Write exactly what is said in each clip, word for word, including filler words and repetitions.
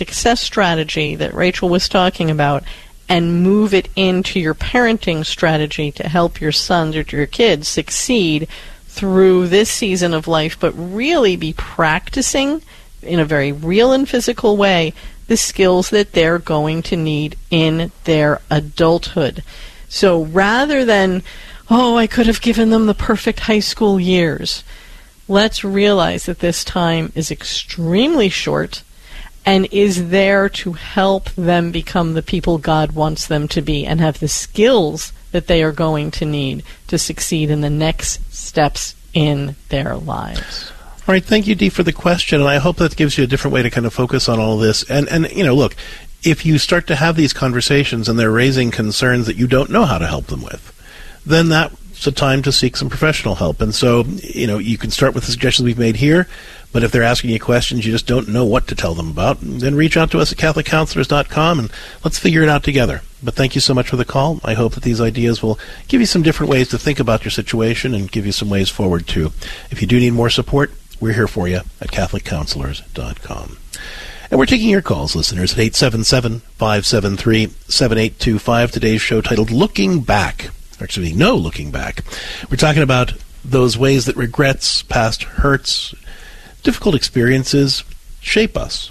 success strategy that Rachel was talking about and move it into your parenting strategy to help your sons or your kids succeed through this season of life, but really be practicing in a very real and physical way the skills that they're going to need in their adulthood. So rather than, oh, I could have given them the perfect high school years, let's realize that this time is extremely short and is there to help them become the people God wants them to be and have the skills that they are going to need to succeed in the next steps in their lives. All right, thank you, Dee, for the question, and I hope that gives you a different way to kind of focus on all of this. And, and you know, look, if you start to have these conversations and they're raising concerns that you don't know how to help them with, then that's a time to seek some professional help. And so, you know, you can start with the suggestions we've made here, but if they're asking you questions you just don't know what to tell them about, then reach out to us at Catholic Counselors dot com and let's figure it out together. But thank you so much for the call. I hope that these ideas will give you some different ways to think about your situation and give you some ways forward, too. If you do need more support, we're here for you at Catholic Counselors dot com. And we're taking your calls, listeners, at eight seven seven, five seven three, seven eight two five. Today's show titled Looking Back. Actually, no looking back. We're talking about those ways that regrets, past hurts, difficult experiences shape us.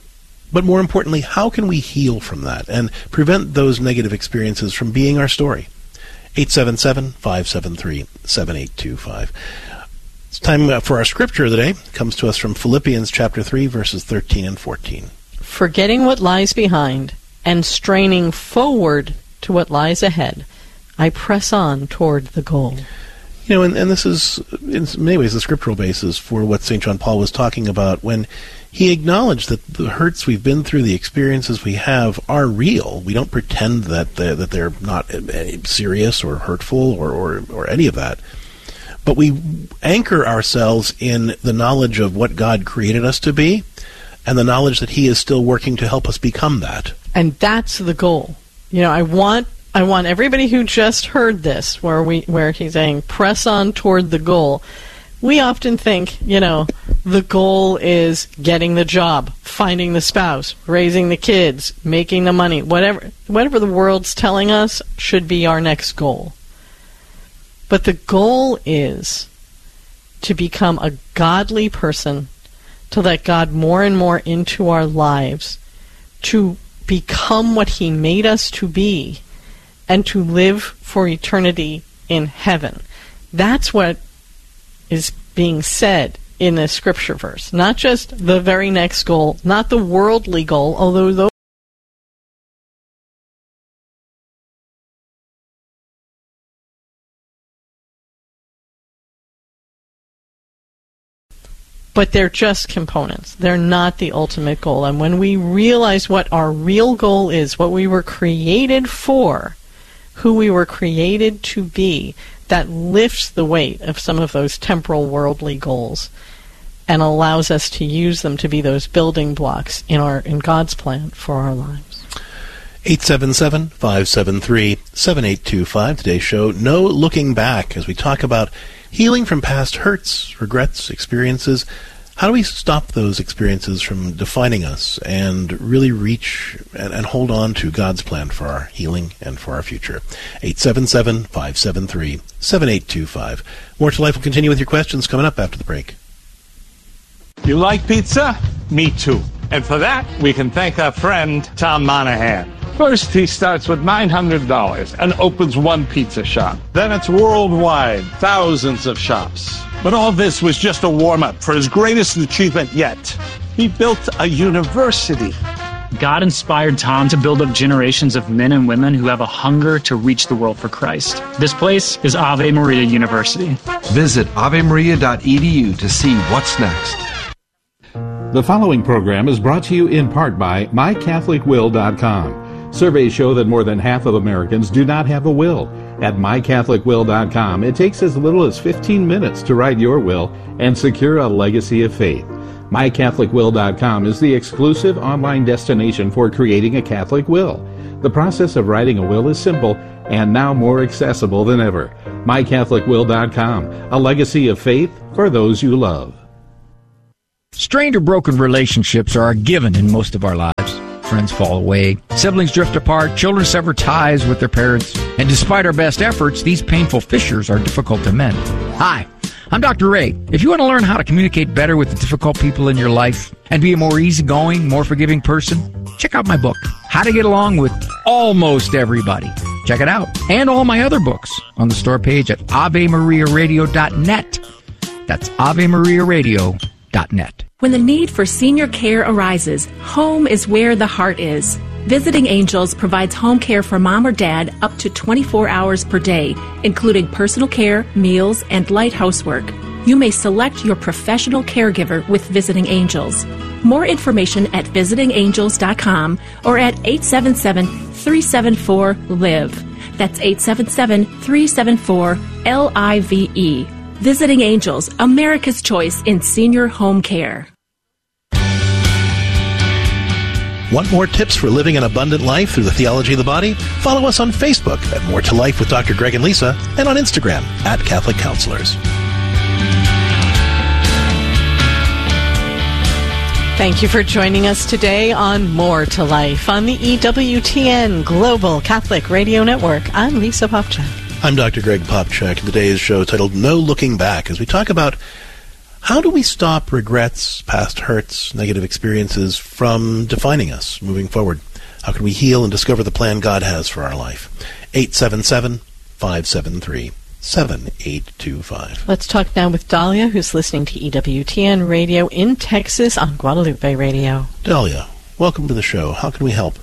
But more importantly, how can we heal from that and prevent those negative experiences from being our story? eight seven seven, five seven three, seven eight two five. It's time for our scripture of the day. It comes to us from Philippians chapter three, verses thirteen and fourteen. Forgetting what lies behind and straining forward to what lies ahead, I press on toward the goal. You know, and, and this is, in many ways, the scriptural basis for what Saint John Paul was talking about when he acknowledged that the hurts we've been through, the experiences we have, are real. We don't pretend that they're, that they're not serious or hurtful or, or, or any of that. But we anchor ourselves in the knowledge of what God created us to be and the knowledge that He is still working to help us become that. And that's the goal. You know, I want I want everybody who just heard this, where we where he's saying, press on toward the goal. We often think, you know, the goal is getting the job, finding the spouse, raising the kids, making the money, whatever whatever the world's telling us should be our next goal. But the goal is to become a godly person, to let God more and more into our lives, to become what He made us to be, and to live for eternity in heaven. That's what is being said in this scripture verse. Not just the very next goal, not the worldly goal, although those but they're just components. They're not the ultimate goal. And when we realize what our real goal is, what we were created for, who we were created to be, that lifts the weight of some of those temporal worldly goals and allows us to use them to be those building blocks in our in God's plan for our lives. eight seven seven, five seven three, seven eight two five. Today's show, No Looking Back, as we talk about healing from past hurts, regrets, experiences. How do we stop those experiences from defining us and really reach and, and hold on to God's plan for our healing and for our future? eight seven seven, five seven three, seven eight two five. More to Life will continue with your questions coming up after the break. You like pizza? Me too. And for that, we can thank our friend Tom Monahan. First, he starts with nine hundred dollars and opens one pizza shop. Then it's worldwide, thousands of shops. But all this was just a warm-up for his greatest achievement yet. He built a university. God inspired Tom to build up generations of men and women who have a hunger to reach the world for Christ. This place is Ave Maria University. Visit ave maria dot e d u to see what's next. The following program is brought to you in part by my catholic will dot com. Surveys show that more than half of Americans do not have a will. At my catholic will dot com, it takes as little as fifteen minutes to write your will and secure a legacy of faith. my catholic will dot com is the exclusive online destination for creating a Catholic will. The process of writing a will is simple and now more accessible than ever. my catholic will dot com, a legacy of faith for those you love. Strained or broken relationships are a given in most of our lives. Friends fall away. Siblings drift apart. Children sever ties with their parents. And despite our best efforts, these painful fissures are difficult to mend. Hi, I'm Doctor Ray. If you want to learn how to communicate better with the difficult people in your life and be a more easygoing, more forgiving person, check out my book, How to Get Along with Almost Everybody. Check it out. And all my other books on the store page at ave maria radio dot net. That's ave maria radio dot net. When the need for senior care arises, home is where the heart is. Visiting Angels provides home care for mom or dad up to twenty-four hours per day, including personal care, meals, and light housework. You may select your professional caregiver with Visiting Angels. More information at visiting angels dot com or at eight seven seven, three seven four, L I V E. That's eight seven seven, three seven four, L I V E. Visiting Angels, America's choice in senior home care. Want more tips for living an abundant life through the theology of the body? Follow us on Facebook at More to Life with Doctor Greg and Lisa, and on Instagram at Catholic Counselors. Thank you for joining us today on More to Life on the E W T N Global Catholic Radio Network. I'm Lisa Popchak. I'm Doctor Greg Popchak, and today's show titled No Looking Back, as we talk about how do we stop regrets, past hurts, negative experiences from defining us moving forward? How can we heal and discover the plan God has for our life? eight seven seven, five seven three, seven eight two five. Let's talk now with Dahlia, who's listening to E W T N Radio in Texas on Guadalupe Radio. Dahlia, welcome to the show. How can we help?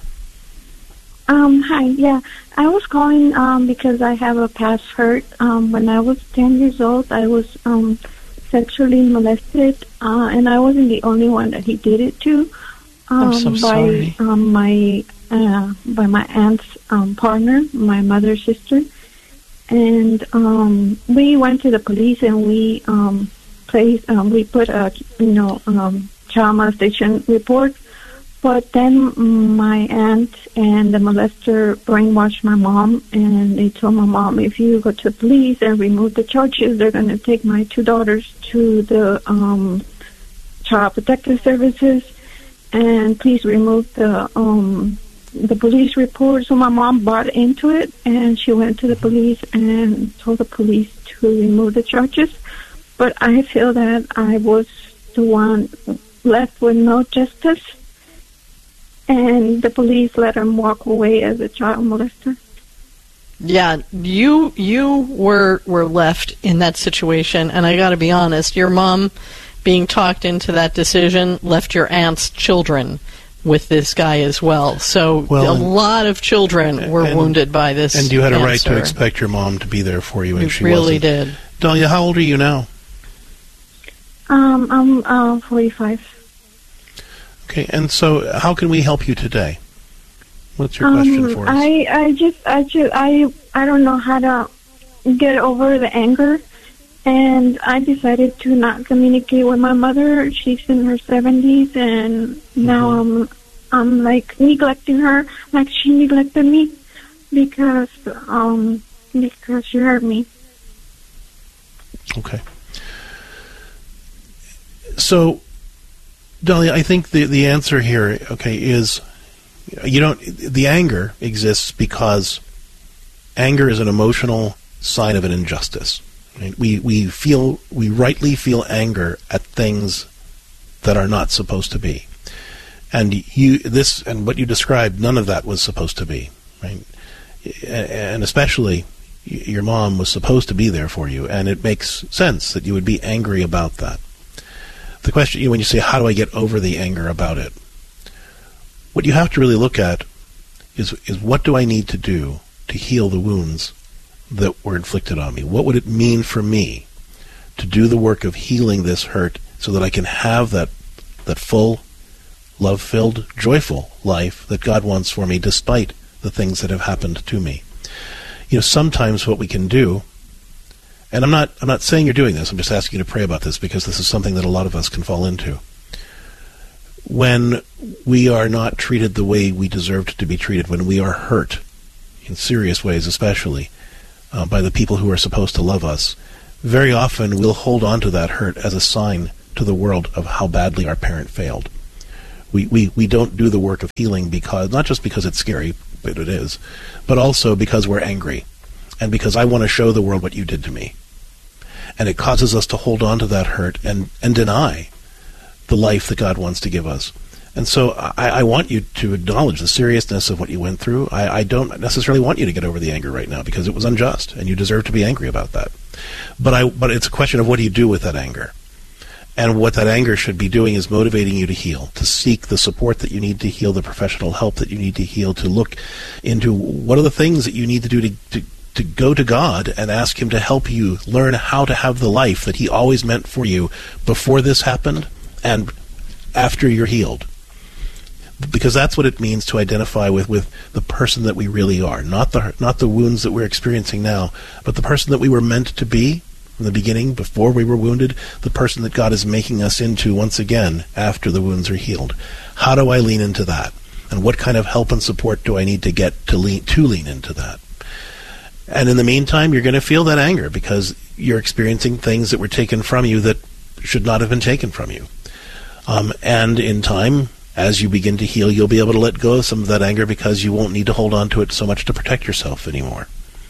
Um, hi, yeah. I was calling um, because I have a past hurt. Um, when I was ten years old, I was um, sexually molested, uh, and I wasn't the only one that he did it to. Um, I'm so by, sorry. Um, my, uh, by my aunt's um, partner, my mother's sister. And um, we went to the police, and we um, placed, um, we put a, you know, um, child molestation report. But then my aunt and the molester brainwashed my mom, and they told my mom, if you go to the police and remove the charges, they're going to take my two daughters to the um, Child Protective Services, and please remove the um, the police report. So my mom bought into it, and she went to the police and told the police to remove the charges. But I feel that I was the one left with no justice, and the police let him walk away as a child molester. Yeah, you you were were left in that situation, and I got to be honest, your mom being talked into that decision left your aunt's children with this guy as well. So well, a lot of children were and, wounded by this. And you had answer. a right to expect your mom to be there for you, and you she really wasn't. did. Dahlia, how old are you now? Um, I'm uh, forty-five. Okay, and so how can we help you today? What's your um, question for us? I, I just, I just, I, I don't know how to get over the anger, and I decided to not communicate with my mother. She's in her seventies, and mm-hmm. now I'm, I'm like neglecting her, like she neglected me, because, um, because she hurt me. Okay. So, Dahlia, I think the the answer here, okay, is you don't. The anger exists because anger is an emotional sign of an injustice. Right? We we feel we rightly feel anger at things that are not supposed to be, and you this and what you described, none of that was supposed to be, right? And especially your mom was supposed to be there for you, and it makes sense that you would be angry about that. The question, when you say, how do I get over the anger about it? What you have to really look at is, is what do I need to do to heal the wounds that were inflicted on me? What would it mean for me to do the work of healing this hurt so that I can have that, that full, love-filled, joyful life that God wants for me despite the things that have happened to me? You know, sometimes what we can do, and I'm not I'm not saying you're doing this, I'm just asking you to pray about this because this is something that a lot of us can fall into. When we are not treated the way we deserve to be treated, when we are hurt, in serious ways especially, uh, by the people who are supposed to love us, very often we'll hold on to that hurt as a sign to the world of how badly our parent failed. We, we we don't do the work of healing because, not just because it's scary, but it is, but also because we're angry, and because I want to show the world what you did to me. And it causes us to hold on to that hurt and, and deny the life that God wants to give us. And so I, I want you to acknowledge the seriousness of what you went through. I, I don't necessarily want you to get over the anger right now, because it was unjust, and you deserve to be angry about that. But I but it's a question of what do you do with that anger? And what that anger should be doing is motivating you to heal, to seek the support that you need to heal, the professional help that you need to heal, to look into what are the things that you need to do to, to, to go to God and ask Him to help you learn how to have the life that He always meant for you before this happened and after you're healed. Because that's what it means to identify with, with the person that we really are, not the not the wounds that we're experiencing now, but the person that we were meant to be from the beginning, before we were wounded, the person that God is making us into once again after the wounds are healed. How do I lean into that? And what kind of help and support do I need to get to lean to lean into that? And in the meantime, you're going to feel that anger because you're experiencing things that were taken from you that should not have been taken from you. Um, and in time, as you begin to heal, you'll be able to let go of some of that anger because you won't need to hold on to it so much to protect yourself anymore.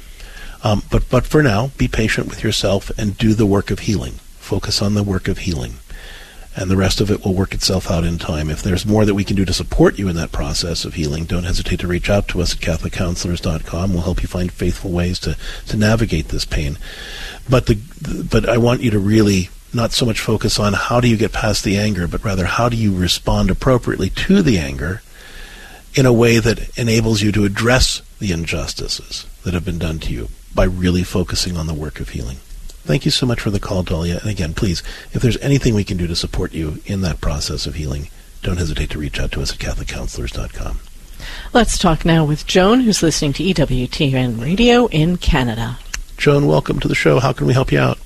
Um, but but for now, be patient with yourself and do the work of healing. Focus on the work of healing. And the rest of it will work itself out in time. If there's more that we can do to support you in that process of healing, don't hesitate to reach out to us at Catholic Counselors dot com. We'll help you find faithful ways to, to navigate this pain. But the but I want you to really not so much focus on how do you get past the anger, but rather how do you respond appropriately to the anger in a way that enables you to address the injustices that have been done to you by really focusing on the work of healing. Thank you so much for the call, Dahlia. And again, please, if there's anything we can do to support you in that process of healing, don't hesitate to reach out to us at Catholic Counselors dot com. Let's talk now with Joan, who's listening to E W T N Radio in Canada. Joan, welcome to the show. How can we help you out?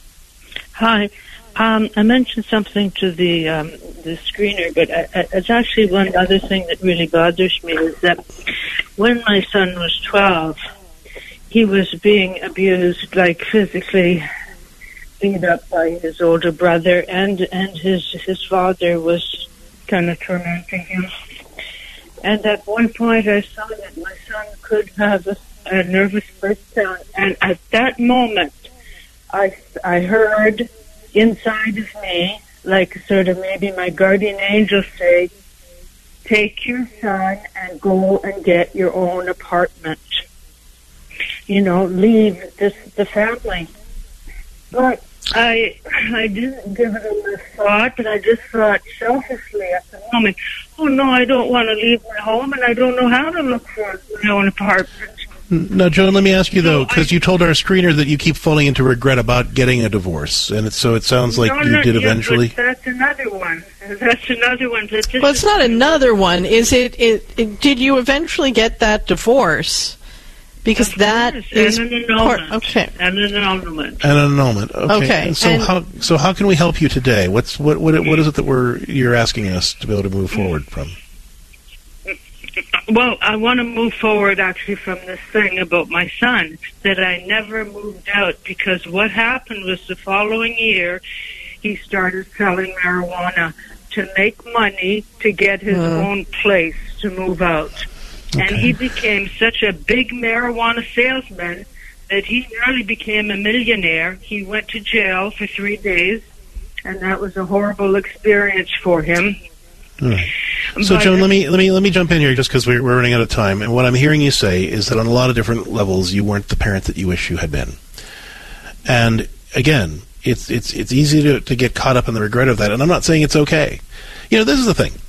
Hi. Um, I mentioned something to the um, the screener, but I, I, it's actually one other thing that really bothers me is that when my son was twelve, he was being abused, like physically beat up by his older brother, and and his his father was kind of tormenting him. And at one point, I saw that my son could have a, a nervous breakdown, and at that moment, I I heard inside of me, like sort of maybe my guardian angel say, "Take your son and go and get your own apartment. You know, leave this the family." But I I didn't give it a much thought, but I just thought selfishly at the moment, oh no, I don't want to leave my home, and I don't know how to look for my own apartment. Now, Joan, let me ask you, though, because you told our screener that you keep falling into regret about getting a divorce, and it, so it sounds like no, you no, did yeah, eventually. But that's another one. That's another one. But well, it's not another one. Is it, it, it? Did you eventually get that divorce? Because that is an part. annulment. Okay. And an annulment. An annulment. Okay. Okay. And so and how so how can we help you today? What's what what what is it that we're you're asking us to be able to move forward from? Well, I want to move forward actually from this thing about my son, that I never moved out, because what happened was the following year he started selling marijuana to make money to get his mm. own place to move out. Okay. And he became such a big marijuana salesman that he nearly became a millionaire. He went to jail for three days, and that was a horrible experience for him. All right. So, but, Joan, let me let me let me jump in here just because we're, we're running out of time. And what I'm hearing you say is that on a lot of different levels, you weren't the parent that you wish you had been. And again, it's it's it's easy to to get caught up in the regret of that. And I'm not saying it's okay. You know, this is the thing.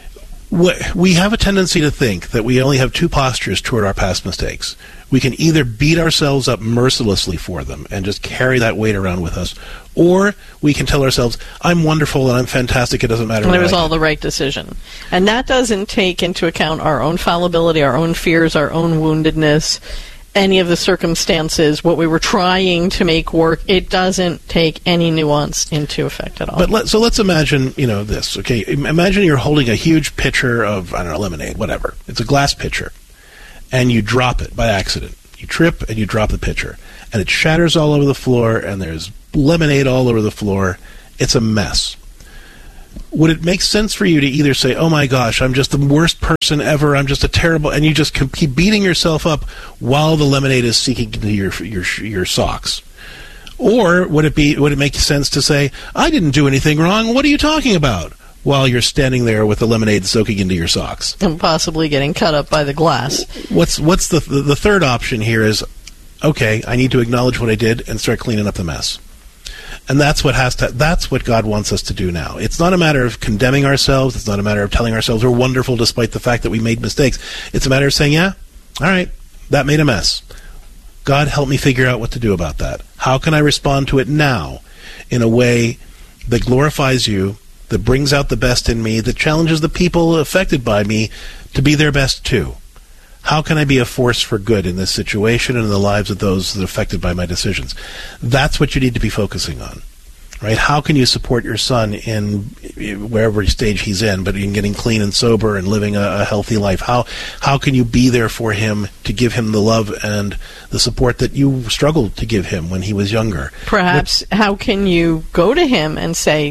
We have a tendency to think that we only have two postures toward our past mistakes. We can either beat ourselves up mercilessly for them and just carry that weight around with us, or we can tell ourselves, I'm wonderful and I'm fantastic, it doesn't matter what I do. It was all the right decision. And that doesn't take into account our own fallibility, our own fears, our own woundedness, any of the circumstances, what we were trying to make work. It doesn't take any nuance into effect at all. But let, so let's imagine, you know, this, okay? Imagine you're holding a huge pitcher of, I don't know, lemonade, whatever. It's a glass pitcher. And you drop it by accident. You trip and you drop the pitcher. And it shatters all over the floor, and there's lemonade all over the floor. It's a mess. would it make sense for you to either say, oh my gosh, I'm just the worst person ever, I'm just a terrible, and you just keep beating yourself up while the lemonade is seeking into your your your socks? Or would it be would it make sense to say, I didn't do anything wrong, what are you talking about? While you're standing there with the lemonade soaking into your socks. And possibly getting cut up by the glass. What's what's the the, the third option here is, okay, I need to acknowledge what I did and start cleaning up the mess. And that's what has to that's what God wants us to do now. It's not a matter of condemning ourselves, it's not a matter of telling ourselves we're wonderful despite the fact that we made mistakes. It's a matter of saying, yeah, all right, that made a mess. God, help me figure out what to do about that. How can I respond to it now in a way that glorifies you, that brings out the best in me, that challenges the people affected by me to be their best too? How can I be a force for good in this situation and in the lives of those that are affected by my decisions? That's what you need to be focusing on, right? How can you support your son in wherever stage he's in, but in getting clean and sober and living a, a healthy life? How how can you be there for him to give him the love and the support that you struggled to give him when he was younger? Perhaps what, how can you go to him and say,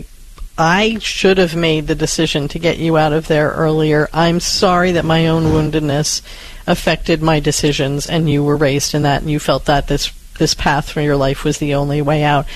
I should have made the decision to get you out of there earlier. I'm sorry that my own woundedness affected my decisions, and you were raised in that, and you felt that this this path for your life was the only way out.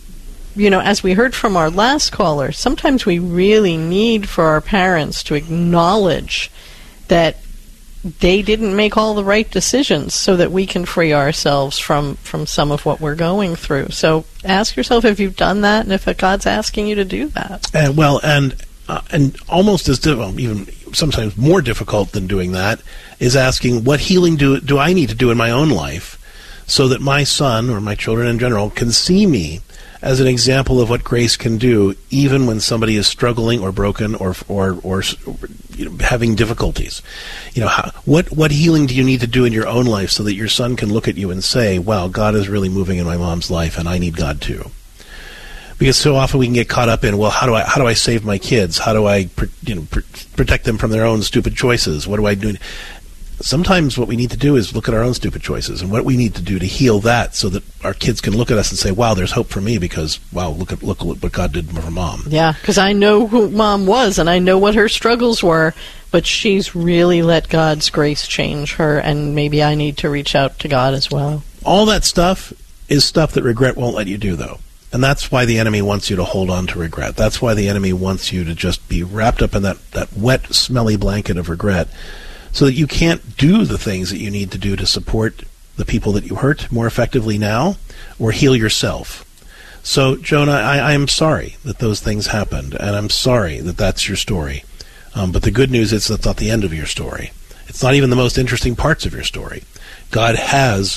You know, as we heard from our last caller, sometimes we really need for our parents to acknowledge that they didn't make all the right decisions so that we can free ourselves from, from some of what we're going through. So ask yourself if you've done that and if God's asking you to do that. Uh, well, and uh, and almost as difficult, even sometimes more difficult than doing that, is asking what healing do do I need to do in my own life so that my son or my children in general can see me as an example of what grace can do, even when somebody is struggling or broken or or or you know, having difficulties. You know, how, what what healing do you need to do in your own life so that your son can look at you and say, "Wow, God is really moving in my mom's life, and I need God too." Because so often we can get caught up in, well, how do I how do I save my kids? How do I you know protect them from their own stupid choices? What do I do? Sometimes what we need to do is look at our own stupid choices and what we need to do to heal that so that our kids can look at us and say, wow, there's hope for me because, wow, look at look at what God did for mom. Yeah, because I know who mom was and I know what her struggles were, but she's really let God's grace change her, and maybe I need to reach out to God as well. All that stuff is stuff that regret won't let you do, though. And that's why the enemy wants you to hold on to regret. That's why the enemy wants you to just be wrapped up in that, that wet, smelly blanket of regret, so that you can't do the things that you need to do to support the people that you hurt more effectively now, or heal yourself. So, Jonah, I, I am sorry that those things happened, and I'm sorry that that's your story. Um, but the good news is that's not the end of your story. It's not even the most interesting parts of your story. God has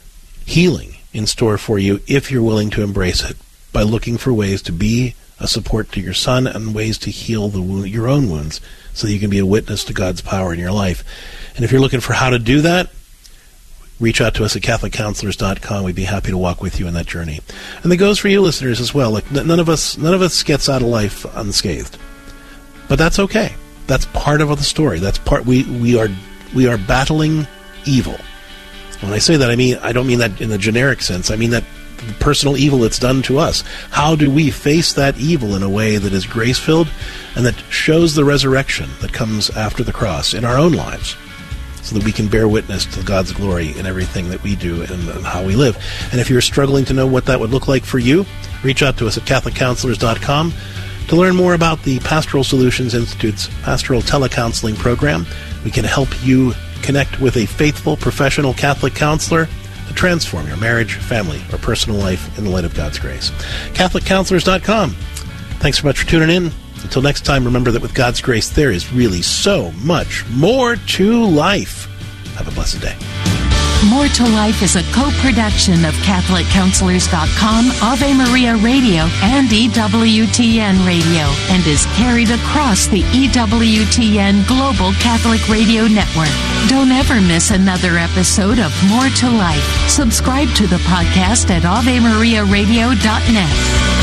healing in store for you if you're willing to embrace it by looking for ways to be a support to your son and ways to heal the wound, your own wounds, so that you can be a witness to God's power in your life. And if you're looking for how to do that, reach out to us at Catholic Counselors dot com. We'd be happy to walk with you in that journey. And that goes for you listeners as well. Like none of us, none of us gets out of life unscathed, but that's okay. That's part of the story. That's part. We we are we are battling evil. When I say that, I mean I don't mean that in the generic sense. I mean that personal evil that's done to us. How do we face that evil in a way that is grace-filled and that shows the resurrection that comes after the cross in our own lives, so that we can bear witness to God's glory in everything that we do and, and how we live? And if you're struggling to know what that would look like for you, reach out to us at Catholic Counselors dot com to learn more about the Pastoral Solutions Institute's Pastoral Telecounseling program. We can help you connect with a faithful, professional Catholic counselor to transform your marriage, family, or personal life in the light of God's grace. Catholic Counselors dot com. Thanks so much for tuning in. Until next time, remember that with God's grace, there is really so much more to life. Have a blessed day. More to Life is a co-production of Catholic Counselors dot com, Ave Maria Radio, and E W T N Radio, and is carried across the E W T N Global Catholic Radio Network. Don't ever miss another episode of More to Life. Subscribe to the podcast at Ave Maria Radio dot net.